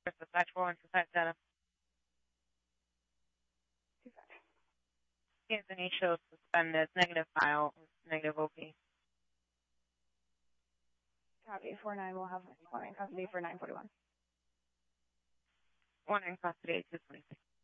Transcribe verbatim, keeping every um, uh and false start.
Dispatch four one two five data. Two five. Anthony shows suspended, negative file, negative O P. Copy. four nine will have one in custody for nine forty-one. One in custody, two twenty-six.